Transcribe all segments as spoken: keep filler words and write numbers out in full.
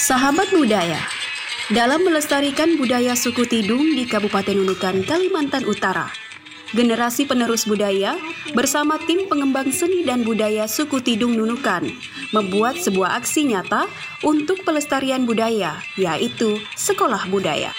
Sahabat budaya, dalam melestarikan budaya suku Tidung di Kabupaten Nunukan, Kalimantan Utara, generasi penerus budaya bersama tim pengembang seni dan budaya suku Tidung Nunukan membuat sebuah aksi nyata untuk pelestarian budaya, yaitu Sekolah Budaya.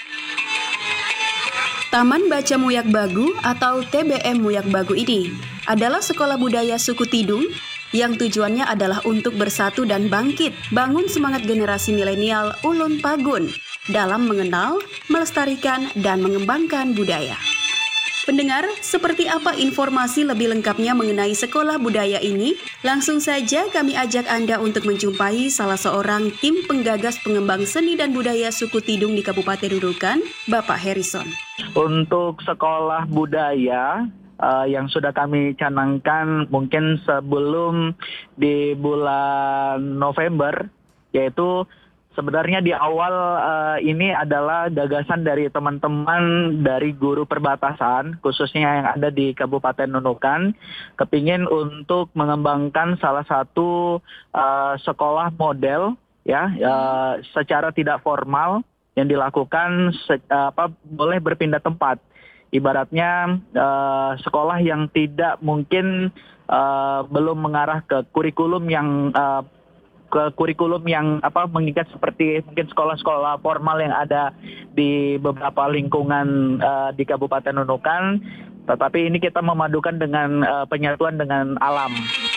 Taman Baca Muyak Bagu atau T B M Muyak Bagu ini adalah sekolah budaya suku Tidung yang tujuannya adalah untuk bersatu dan bangkit, bangun semangat generasi milenial ulun pagun dalam mengenal, melestarikan, dan mengembangkan budaya. Pendengar, seperti apa informasi lebih lengkapnya mengenai sekolah budaya ini? Langsung saja kami ajak Anda untuk menjumpai salah seorang tim penggagas pengembang seni dan budaya suku Tidung di Kabupaten Nunukan, Bapak Harrison. Untuk sekolah budaya uh, yang sudah kami canangkan mungkin sebelum di bulan November, yaitu sebenarnya di awal uh, ini adalah gagasan dari teman-teman dari guru perbatasan, khususnya yang ada di Kabupaten Nunukan, kepingin untuk mengembangkan salah satu uh, sekolah model, ya, uh, secara tidak formal yang dilakukan se- apa boleh berpindah tempat. Ibaratnya uh, sekolah yang tidak mungkin uh, belum mengarah ke kurikulum yang uh, ke kurikulum yang apa mengikat seperti mungkin sekolah-sekolah formal yang ada di beberapa lingkungan uh, di Kabupaten Nunukan, tetapi ini kita memadukan dengan uh, penyatuan dengan alam.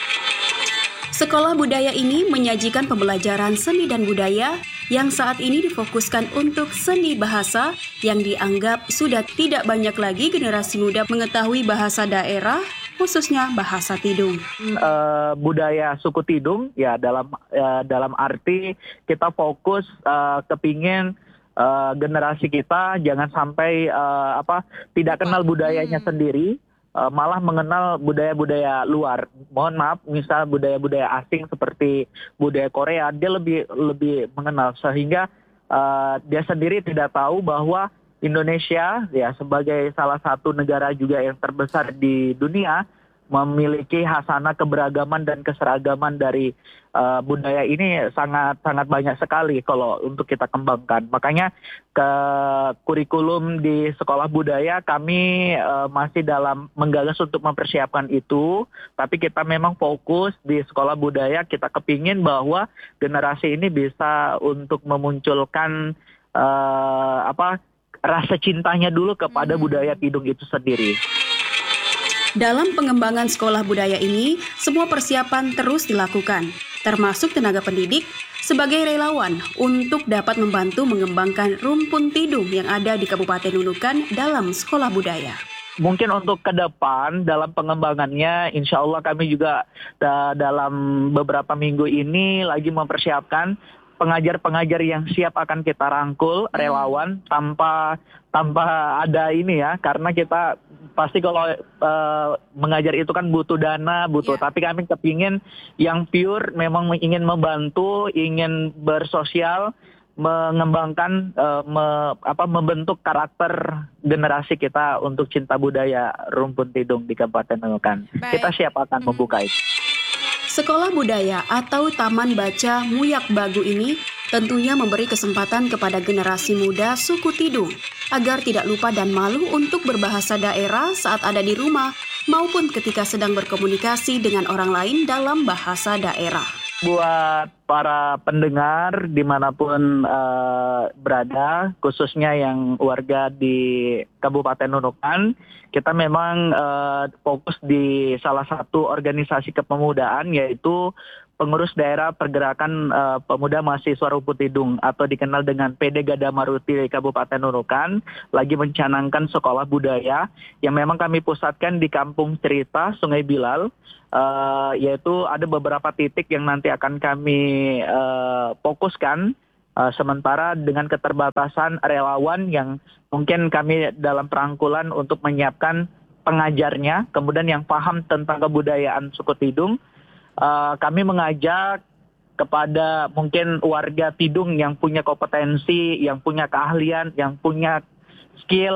Sekolah budaya ini menyajikan pembelajaran seni dan budaya yang saat ini difokuskan untuk seni bahasa yang dianggap sudah tidak banyak lagi generasi muda mengetahui bahasa daerah, khususnya bahasa Tidung. Uh, budaya suku Tidung ya dalam uh, dalam arti kita fokus uh, kepingin uh, generasi kita jangan sampai uh, apa tidak kenal budayanya hmm. sendiri, uh, malah mengenal budaya-budaya luar. Mohon maaf, misal budaya-budaya asing seperti budaya Korea, dia lebih lebih mengenal sehingga uh, dia sendiri tidak tahu bahwa Indonesia ya sebagai salah satu negara juga yang terbesar di dunia memiliki hasanah keberagaman dan keseragaman dari uh, budaya ini sangat sangat banyak sekali kalau untuk kita kembangkan. Makanya ke kurikulum di sekolah budaya kami uh, masih dalam menggagas untuk mempersiapkan itu, tapi kita memang fokus di sekolah budaya, kita kepingin bahwa generasi ini bisa untuk memunculkan uh, apa rasa cintanya dulu kepada hmm. budaya Tidung itu sendiri. Dalam pengembangan sekolah budaya ini, semua persiapan terus dilakukan, termasuk tenaga pendidik sebagai relawan untuk dapat membantu mengembangkan rumpun Tidung yang ada di Kabupaten Nunukan dalam sekolah budaya. Mungkin untuk ke depan dalam pengembangannya, insya Allah kami juga da- dalam beberapa minggu ini lagi mempersiapkan pengajar-pengajar yang siap akan kita rangkul, relawan, tanpa tanpa ada ini ya, karena kita pasti kalau uh, mengajar itu kan butuh dana, butuh, yeah. Tapi kami kepingin yang pure memang ingin membantu, ingin bersosial, mengembangkan, uh, me, apa, membentuk karakter generasi kita untuk cinta budaya rumpun Tidung di Kabupaten Nunukan. Kita siap akan hmm. membuka itu. Sekolah budaya atau Taman Baca Muyak Bagu ini tentunya memberi kesempatan kepada generasi muda suku Tidung agar tidak lupa dan malu untuk berbahasa daerah saat ada di rumah maupun ketika sedang berkomunikasi dengan orang lain dalam bahasa daerah. Buat para pendengar dimanapun uh, berada, khususnya yang warga di Kabupaten Nunukan, kita memang uh, fokus di salah satu organisasi kepemudaan, yaitu Pengurus Daerah Pergerakan uh, Pemuda Mahasiswa Rumpun Tidung atau dikenal dengan P D Gadamarti Kabupaten Nunukan, lagi mencanangkan sekolah budaya yang memang kami pusatkan di Kampung Cerita Sungai Bilal, uh, yaitu ada beberapa titik yang nanti akan kami uh, fokuskan. Uh, sementara dengan keterbatasan relawan yang mungkin kami dalam perangkulan untuk menyiapkan pengajarnya, kemudian yang paham tentang kebudayaan suku Tidung, uh, kami mengajak kepada mungkin warga Tidung yang punya kompetensi, yang punya keahlian, yang punya skill,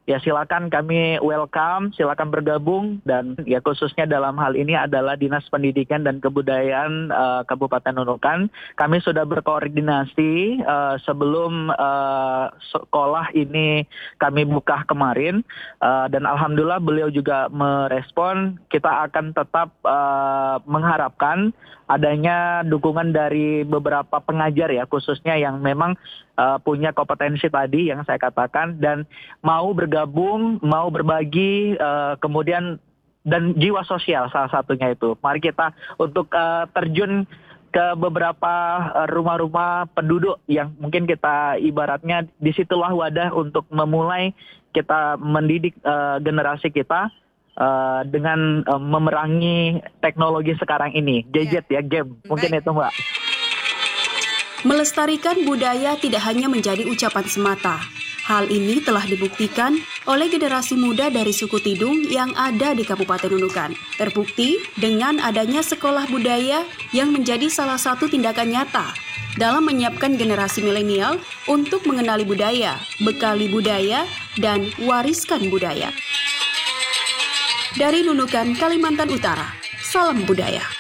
ya silakan, kami welcome, silakan bergabung. Dan ya khususnya dalam hal ini adalah Dinas Pendidikan dan Kebudayaan uh, Kabupaten Nunukan. Kami sudah berkoordinasi uh, sebelum uh, sekolah ini kami buka kemarin, uh, dan alhamdulillah beliau juga merespon. Kita akan tetap uh, mengharapkan adanya dukungan dari beberapa pengajar ya, khususnya yang memang uh, punya kompetensi tadi yang saya katakan dan mau bergabung, mau berbagi, uh, kemudian dan jiwa sosial salah satunya itu. Mari kita untuk uh, terjun ke beberapa uh, rumah-rumah penduduk yang mungkin kita ibaratnya disitulah wadah untuk memulai kita mendidik uh, generasi kita Uh, dengan uh, memerangi teknologi sekarang ini, gadget ya, game, mungkin itu Mbak. Melestarikan budaya tidak hanya menjadi ucapan semata. Hal ini telah dibuktikan oleh generasi muda dari suku Tidung yang ada di Kabupaten Nunukan. Terbukti dengan adanya sekolah budaya yang menjadi salah satu tindakan nyata dalam menyiapkan generasi milenial untuk mengenali budaya, bekali budaya, dan wariskan budaya. Dari Nunukan, Kalimantan Utara, salam budaya.